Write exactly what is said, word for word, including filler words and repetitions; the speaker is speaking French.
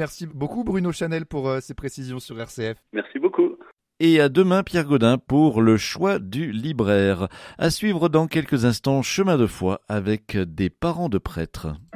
Merci beaucoup Bruno Chanel pour euh, ces précisions sur R C F. Merci beaucoup. Et à demain, Pierre Gaudin, pour le choix du libraire. À suivre dans quelques instants, Chemin de foi avec des parents de prêtres.